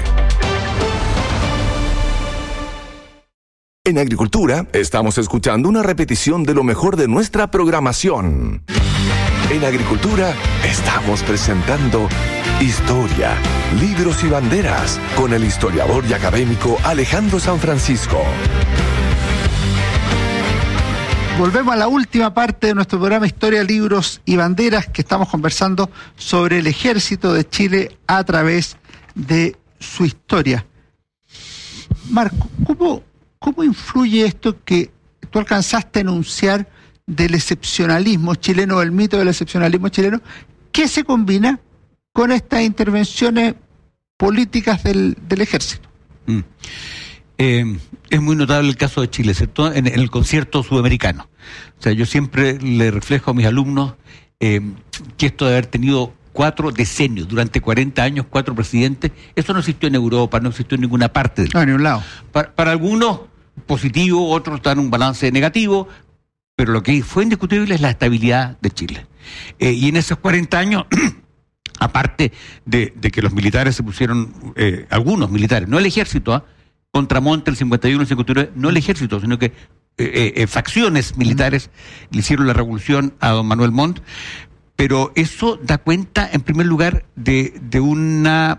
En Agricultura, estamos escuchando una repetición de lo mejor de nuestra programación. En Agricultura, estamos presentando Historia, Libros y Banderas, con el historiador y académico Alejandro San Francisco. Volvemos a la última parte de nuestro programa Historia, Libros y Banderas, que estamos conversando sobre el ejército de Chile a través de su historia. Marco, ¿Cómo influye esto que tú alcanzaste a enunciar del excepcionalismo chileno, el mito del excepcionalismo chileno, que se combina con estas intervenciones políticas del ejército? Es muy notable el caso de Chile, ¿cierto? En el concierto sudamericano. O sea, yo siempre le reflejo a mis alumnos que esto de haber tenido 4 decenios, durante 40 años, 4 presidentes, eso no existió en Europa, no existió en ninguna parte del mundo. No, ni un lado. Para algunos positivo, otros están en un balance negativo, pero lo que fue indiscutible es la estabilidad de Chile. Y en esos 40 años aparte de que los militares se pusieron, algunos militares, no el ejército, contra Montt el 51 y el 59, no el ejército, sino que facciones militares le hicieron la revolución a don Manuel Montt, pero eso da cuenta, en primer lugar, de una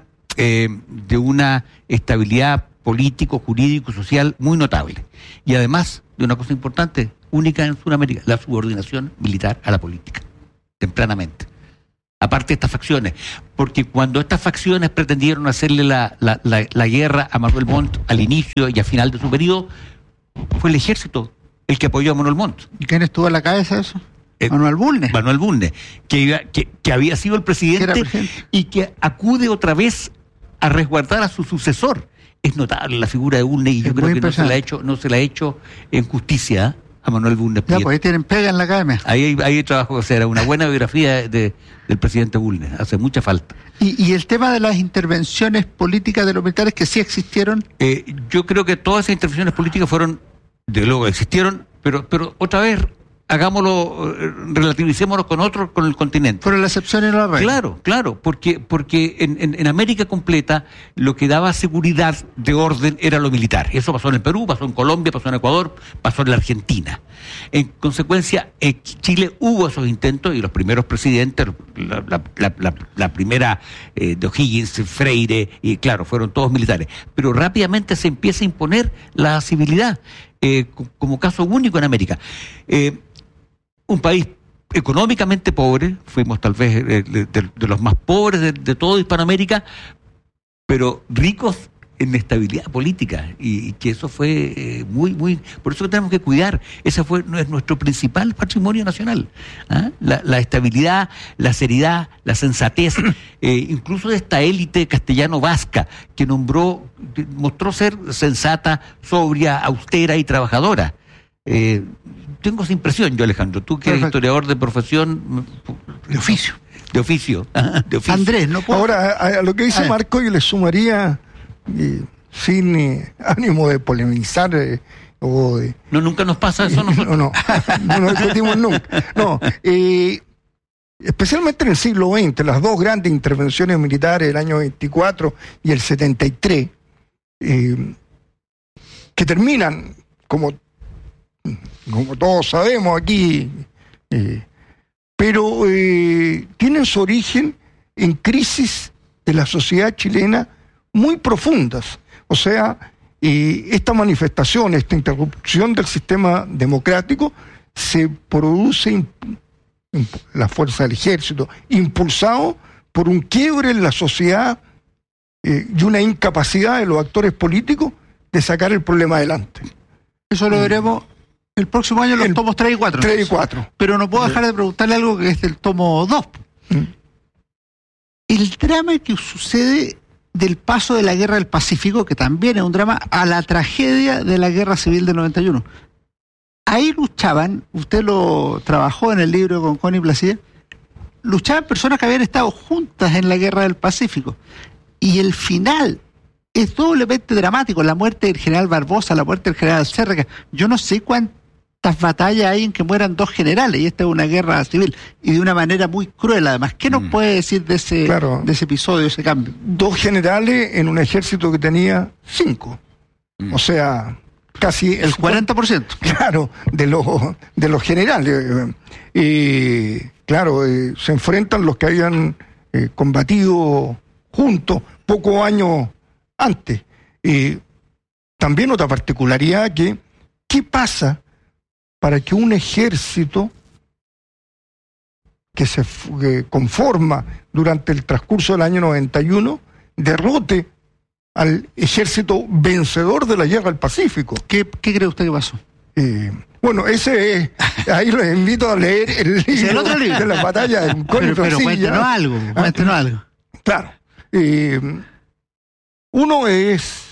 estabilidad político, jurídico, social muy notable. Y además de una cosa importante, única en Sudamérica, la subordinación militar a la política, tempranamente. Aparte de estas facciones, porque cuando estas facciones pretendieron hacerle la guerra a Manuel Montt al inicio y al final de su periodo, fue el ejército el que apoyó a Manuel Montt. ¿Y quién estuvo a la cabeza de eso? Manuel Bulnes, que había sido el presidente y que acude otra vez a resguardar a su sucesor. Es notable la figura de Bulnes y yo creo que no se la ha hecho en justicia a Manuel Bulnes. Ya, pues ahí tienen pega en la academia. Ahí hay trabajo que hacer, una buena biografía del presidente Bulnes, hace mucha falta. ¿Y el tema de las intervenciones políticas de los militares que sí existieron? Yo creo que todas esas intervenciones políticas de luego existieron, pero otra vez hagámoslo, relativicémonos con el continente. Pero la excepción y la regla. Claro, porque en América completa lo que daba seguridad de orden era lo militar. Eso pasó en el Perú, pasó en Colombia, pasó en Ecuador, pasó en la Argentina. En consecuencia, en Chile hubo esos intentos y los primeros presidentes, la primera de O'Higgins, Freire, y claro, fueron todos militares. Pero rápidamente se empieza a imponer la civilidad como caso único en América. Un país económicamente pobre, fuimos tal vez de los más pobres de toda Hispanoamérica, pero ricos en estabilidad política, y que eso fue muy, por eso tenemos que cuidar, ese es nuestro principal patrimonio nacional, la estabilidad, la seriedad, la sensatez, incluso de esta élite castellano-vasca que mostró ser sensata, sobria, austera y trabajadora. Tengo esa impresión yo, Alejandro, tú que eres historiador de profesión, de oficio. Andrés, no puedo. Ahora, a lo que dice Marco, yo le sumaría, sin ánimo de polemizar o de... No, nunca nos pasa eso. No discutimos nunca. No, especialmente en el siglo XX, las dos grandes intervenciones militares del año 24 y el 73, que terminan, como todos sabemos aquí, pero tienen su origen en crisis de la sociedad chilena muy profundas. O sea, esta manifestación, esta interrupción del sistema democrático se produce la fuerza del ejército, impulsado por un quiebre en la sociedad y una incapacidad de los actores políticos de sacar el problema adelante. Eso lo veremos el próximo año en los tomos 3 y 4. 3 y 4. Pero no puedo dejar de preguntarle algo que es del tomo 2. El drama que sucede del paso de la Guerra del Pacífico, que también es un drama, a la tragedia de la Guerra Civil del 91. Ahí luchaban, usted lo trabajó en el libro con Connie Placide, luchaban personas que habían estado juntas en la Guerra del Pacífico. Y el final es doblemente dramático, la muerte del general Barbosa, la muerte del general Zérraga. Yo no sé cuántas batallas hay en que mueran dos generales, y esta es una guerra civil, y de una manera muy cruel además. ¿Qué nos puede decir de ese episodio, de ese cambio? Dos generales en un ejército que tenía 5. O sea, casi el 40%. Claro, de los generales. Se enfrentan los que habían combatido juntos pocos años antes. También otra particularidad ¿qué pasa para que un ejército que se conforma durante el transcurso del año 91 derrote al ejército vencedor de la Guerra del Pacífico? ¿Qué cree usted que pasó? Ahí los invito a leer el libro, otro libro de la batalla de Pero cuéntenos algo. Claro. Uno es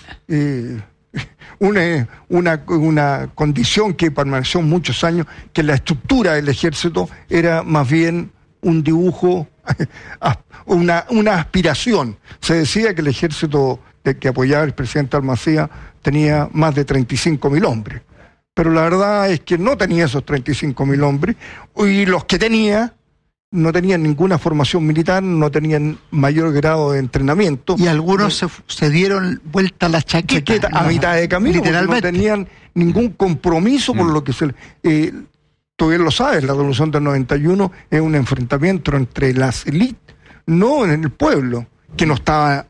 una condición que permaneció muchos años, que la estructura del ejército era más bien un dibujo, una aspiración. Se decía que el ejército que apoyaba el presidente Almacía tenía más de 35.000 hombres, pero la verdad es que no tenía esos 35.000 hombres, y los que tenía no tenían ninguna formación militar, no tenían mayor grado de entrenamiento. Y algunos se dieron vuelta a la chaqueta a mitad de camino, literalmente. No tenían ningún compromiso por lo que se... tú bien lo sabes, la Revolución del 91 es un enfrentamiento entre las élites, no en el pueblo, que no estaba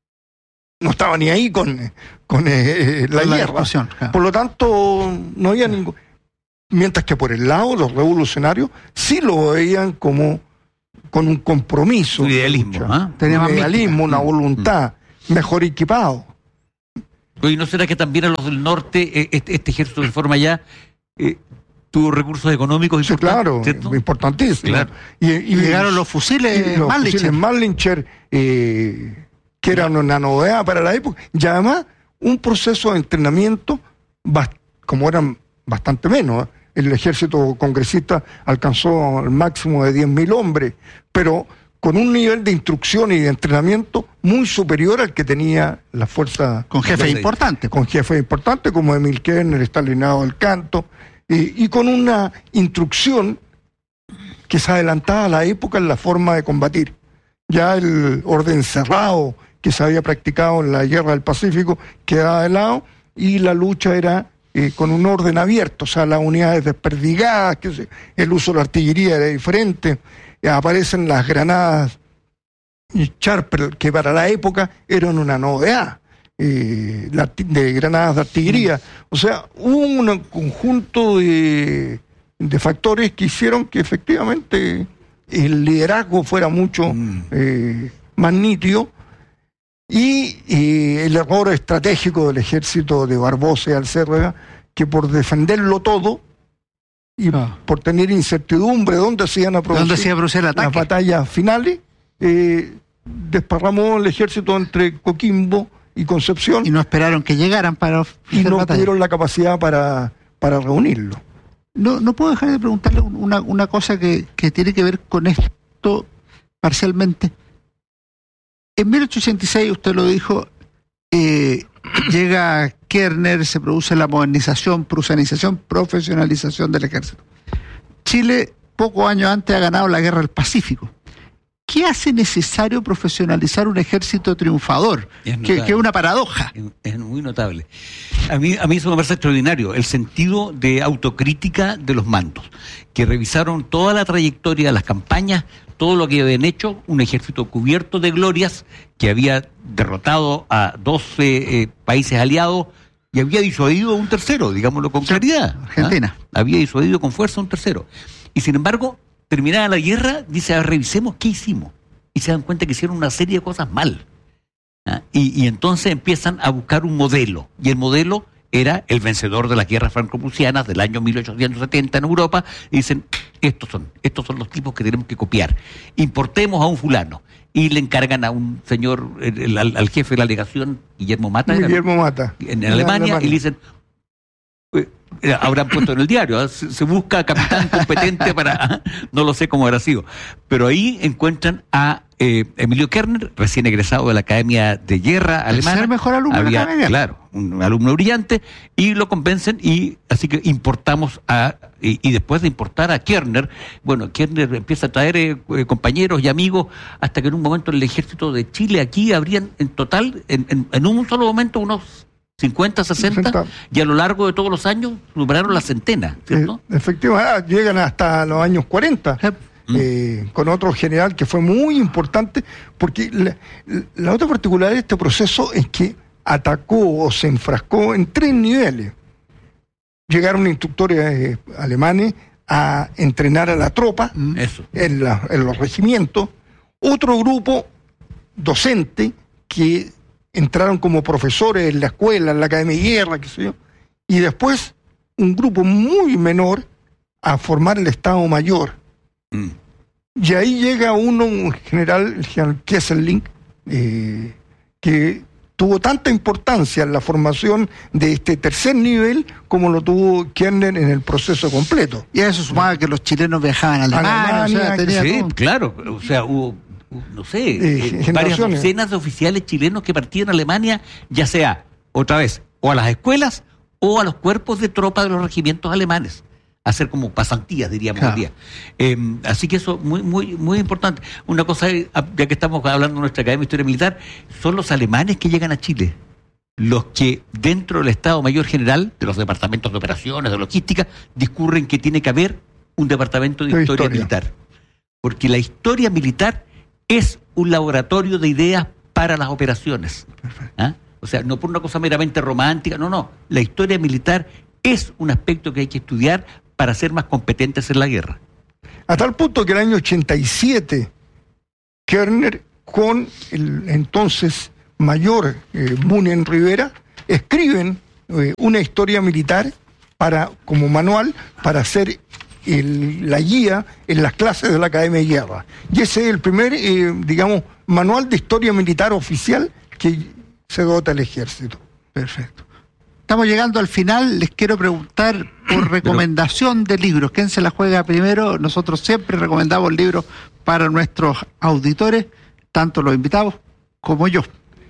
ni ahí con la guerra. Claro. Por lo tanto, no había ningún... Mientras que por el lado, los revolucionarios sí lo veían como con un compromiso. Un idealismo, un idealismo, una voluntad, mejor equipado. ¿Y no será que también a los del norte, este ejército de forma ya... tuvo recursos económicos importantes, ¿cierto? Importantísimos. Claro. Y llegaron los fusiles Mannlicher, que eran una novedad para la época, y además un proceso de entrenamiento, como eran bastante menos. El ejército congresista alcanzó el máximo de 10.000 hombres, pero con un nivel de instrucción y de entrenamiento muy superior al que tenía la fuerza... Con jefes importantes. Con jefes importantes como Emil Kerner, Stalinado del Canto, y con una instrucción que se adelantaba a la época en la forma de combatir. Ya el orden cerrado que se había practicado en la Guerra del Pacífico quedaba de lado, y la lucha era con un orden abierto, o sea, las unidades desperdigadas, el uso de la artillería era diferente, aparecen las granadas Sharper, que para la época eran una novedad. De granadas de artillería. O sea, hubo un conjunto de factores que hicieron que efectivamente el liderazgo fuera mucho más nítido, y el error estratégico del ejército de Barbosa y Alcérrega, que por defenderlo todo y por tener incertidumbre dónde se iban a producir las batallas finales, desparramó el ejército entre Coquimbo y Concepción. Y no esperaron que llegaran para y no tuvieron la capacidad para reunirlo. No puedo dejar de preguntarle una cosa que tiene que ver con esto parcialmente. En 1886, usted lo dijo, llega Kerner, se produce la modernización, prusianización, profesionalización del ejército. Chile, pocos años antes, ha ganado la Guerra del Pacífico. ¿Qué hace necesario profesionalizar un ejército triunfador? Que es una paradoja. Es muy notable. A mí eso me parece extraordinario, el sentido de autocrítica de los mandos, que revisaron toda la trayectoria de las campañas, todo lo que habían hecho, un ejército cubierto de glorias, que había derrotado a 12 países aliados y había disuadido a un tercero, digámoslo con claridad. Argentina. Había disuadido con fuerza a un tercero. Y sin embargo, terminada la guerra, dice, revisemos qué hicimos. Y se dan cuenta que hicieron una serie de cosas mal. Y entonces empiezan a buscar un modelo. Y el modelo era el vencedor de las guerras franco-prusianas del año 1870 en Europa. Y dicen, estos son los tipos que tenemos que copiar. Importemos a un fulano. Y le encargan a un señor, al jefe de la legación, Guillermo Mata. En Alemania, y le dicen... habrán puesto en el diario, se busca capitán competente para... no lo sé cómo habrá sido. Pero ahí encuentran a Emilio Kerner, recién egresado de la Academia de Guerra alemana. El mejor alumno de la Academia. Claro, un alumno brillante, y lo convencen, y así que importamos y después de importar a Kerner, bueno, Kerner empieza a traer compañeros y amigos, hasta que en un momento en el ejército de Chile aquí habrían en total, en un solo momento, unos 50, 60, y a lo largo de todos los años superaron la centena, ¿cierto? Efectivamente, llegan hasta los años 40, con otro general que fue muy importante, porque la otra particularidad de este proceso es que atacó o se enfrascó en 3 niveles. Llegaron instructores alemanes a entrenar a la tropa en los regimientos, otro grupo docente que entraron como profesores en la escuela, en la Academia de Guerra, qué sé yo, y después un grupo muy menor a formar el Estado Mayor. Y ahí llega un general, el general Kesselring, que tuvo tanta importancia en la formación de este tercer nivel como lo tuvo Kerner en el proceso completo. Y a eso sumaba que los chilenos viajaban a Alemania, claro, o sea, hubo... no sé, varias docenas de oficiales chilenos que partían a Alemania, ya sea, otra vez, o a las escuelas o a los cuerpos de tropa de los regimientos alemanes. hacer como pasantías, diríamos hoy día. Así que eso muy muy muy importante. Una cosa, ya que estamos hablando de nuestra Academia de Historia Militar, son los alemanes que llegan a Chile los que dentro del Estado Mayor General, de los departamentos de operaciones, de logística, discurren que tiene que haber un departamento de historia militar. Porque la historia militar es un laboratorio de ideas para las operaciones. O sea, no por una cosa meramente romántica, no. La historia militar es un aspecto que hay que estudiar para ser más competentes en la guerra. A tal punto que el año 87, Kerner, con el entonces mayor Munen Rivera, escriben una historia militar como manual para hacer la guía en las clases de la Academia de Guerra. Y ese es el primer, manual de historia militar oficial que se dota el ejército. Perfecto. Estamos llegando al final. Les quiero preguntar por recomendación de libros. ¿Quién se la juega primero? Nosotros siempre recomendamos libros para nuestros auditores, tanto los invitados como yo.